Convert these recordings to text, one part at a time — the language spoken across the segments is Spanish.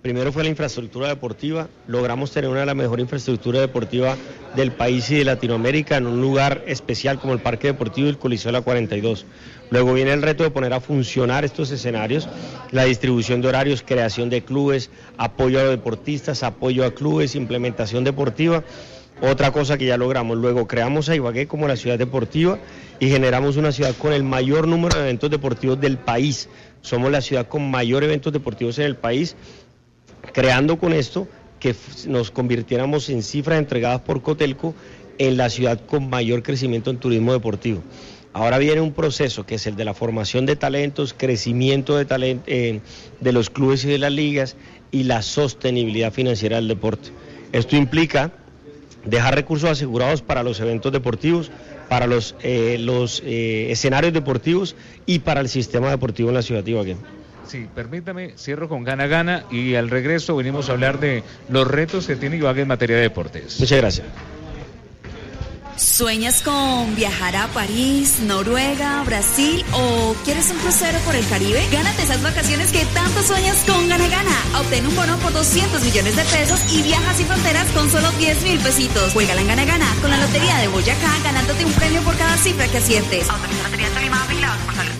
Primero fue la infraestructura deportiva, logramos tener una de las mejores infraestructuras deportivas del país y de Latinoamérica en un lugar especial como el Parque Deportivo y el Coliseo de la 42. Luego viene el reto de poner a funcionar estos escenarios, la distribución de horarios, creación de clubes, apoyo a los deportistas, apoyo a clubes, implementación deportiva. Otra cosa que ya logramos, luego creamos a Ibagué como la ciudad deportiva y generamos una ciudad con el mayor número de eventos deportivos del país. Somos la ciudad con mayor eventos deportivos en el país, creando con esto que nos convirtiéramos en cifras entregadas por Cotelco en la ciudad con mayor crecimiento en turismo deportivo. Ahora viene un proceso que es el de la formación de talentos, crecimiento de los clubes y de las ligas y la sostenibilidad financiera del deporte. Esto implica dejar recursos asegurados para los eventos deportivos, para los escenarios deportivos y para el sistema deportivo en la ciudad de Ibagué. Sí, permítame, cierro con Gana Gana y al regreso venimos a hablar de los retos que tiene Ibagué en materia de deportes. Muchas gracias. ¿Sueñas con viajar a París, Noruega, Brasil o quieres un crucero por el Caribe? Gánate esas vacaciones que tanto sueñas con Gana Gana. Obtén un bono por 200 millones de pesos y viaja sin fronteras con solo 10,000 pesitos. Juégala en Gana Gana con la Lotería de Boyacá, ganándote un premio por cada cifra que aciertes. Autoriza Lotería Tolima, vigilado por Salud.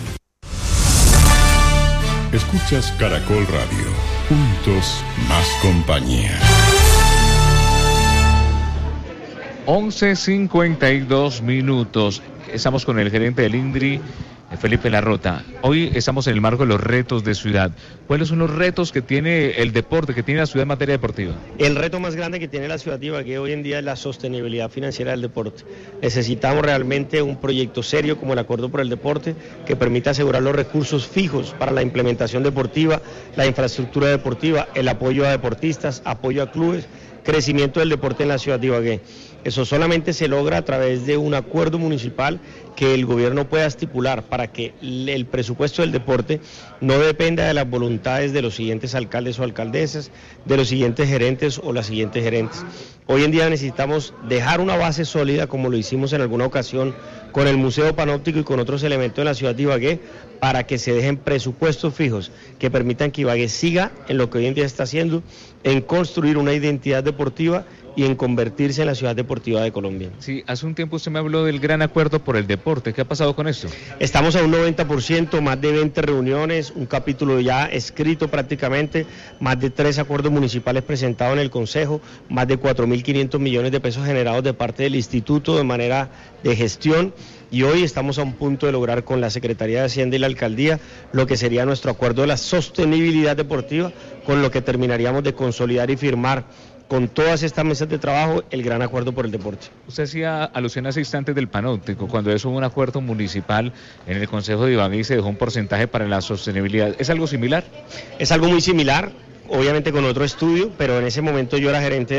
Escuchas Caracol Radio. Juntos, más compañía. 11:52. Estamos con el gerente del INDRI, Felipe Larrota. Hoy estamos en el marco de los retos de ciudad. ¿Cuáles son los retos que tiene el deporte, que tiene la ciudad en materia deportiva? El reto más grande que tiene la ciudad de Ibagué hoy en día es la sostenibilidad financiera del deporte. Necesitamos realmente un proyecto serio como el Acuerdo por el Deporte que permita asegurar los recursos fijos para la implementación deportiva, la infraestructura deportiva, el apoyo a deportistas, apoyo a clubes, crecimiento del deporte en la ciudad de Ibagué. Eso solamente se logra a través de un acuerdo municipal que el gobierno pueda estipular para que el presupuesto del deporte no dependa de las voluntades de los siguientes alcaldes o alcaldesas, de los siguientes gerentes o las siguientes gerentes. Hoy en día necesitamos dejar una base sólida, como lo hicimos en alguna ocasión con el Museo Panóptico y con otros elementos de la ciudad de Ibagué, para que se dejen presupuestos fijos que permitan que Ibagué siga en lo que hoy en día está haciendo, en construir una identidad deportiva y en convertirse en la ciudad deportiva de Colombia. Sí, hace un tiempo usted me habló del gran acuerdo por el deporte. ¿Qué ha pasado con esto? Estamos a un 90%, más de 20 reuniones, un capítulo ya escrito prácticamente, más de 3 acuerdos municipales presentados en el Consejo, más de 4.500 millones de pesos generados de parte del Instituto de manera de gestión, y hoy estamos a un punto de lograr con la Secretaría de Hacienda y la Alcaldía lo que sería nuestro acuerdo de la sostenibilidad deportiva, con lo que terminaríamos de consolidar y firmar con todas estas mesas de trabajo el gran acuerdo por el deporte. Usted hacía alusión hace instantes del Panóptico, cuando eso hubo un acuerdo municipal en el Consejo de Ibagué y se dejó un porcentaje para la sostenibilidad. ¿Es algo similar? Es algo muy similar, obviamente con otro estudio, pero en ese momento yo era gerente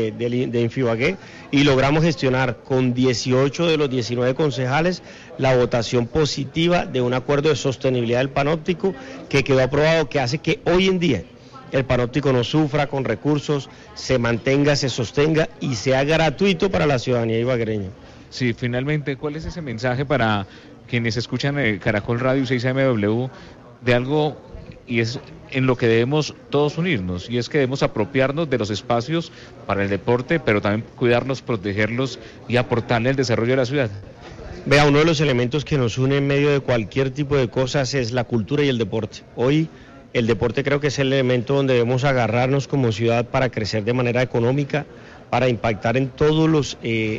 de Infibagué y logramos gestionar con 18 de los 19 concejales la votación positiva de un acuerdo de sostenibilidad del Panóptico que quedó aprobado, que hace que hoy en día el Panóptico no sufra con recursos, se mantenga, se sostenga y sea gratuito para la ciudadanía ibaguereña. Sí, finalmente, ¿cuál es ese mensaje para quienes escuchan Caracol Radio 6AMW de algo, y es en lo que debemos todos unirnos, y es que debemos apropiarnos de los espacios para el deporte, pero también cuidarlos, protegerlos y aportarle al desarrollo de la ciudad? Vea, uno de los elementos que nos une en medio de cualquier tipo de cosas es la cultura y el deporte. Hoy el deporte creo que es el elemento donde debemos agarrarnos como ciudad para crecer de manera económica, para impactar en todas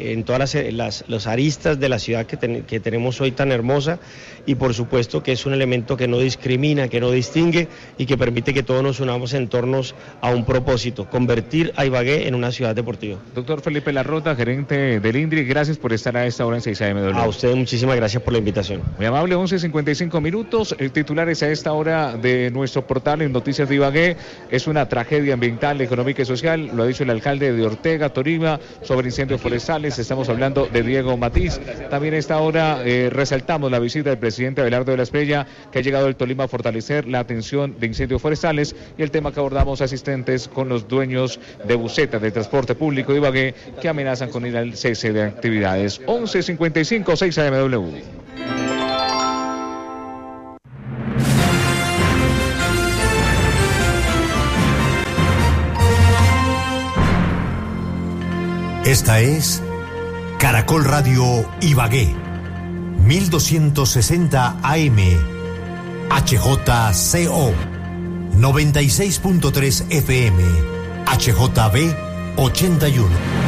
las aristas de la ciudad que tenemos hoy tan hermosa, y por supuesto que es un elemento que no discrimina, que no distingue y que permite que todos nos unamos en torno a un propósito: convertir a Ibagué en una ciudad deportiva. Doctor Felipe Larrota, gerente del INDRI, gracias por estar a esta hora en 6AMW. A ustedes muchísimas gracias por la invitación. Muy amable, 11:55 minutos, titulares a esta hora de nuestro portal en Noticias de Ibagué. Es una tragedia ambiental, económica y social, lo ha dicho el alcalde de Ortega, Tolima, sobre incendios forestales. Estamos hablando de Diego Matiz. También a esta hora resaltamos la visita del presidente Abelardo de la Espriella, que ha llegado del Tolima a fortalecer la atención de incendios forestales, y el tema que abordamos, asistentes con los dueños de busetas de transporte público de Ibagué que amenazan con ir al cese de actividades. 11:55, 6AMW. Esta es Caracol Radio Ibagué, 1260 AM, HJCO, 96.3 FM, HJB 81.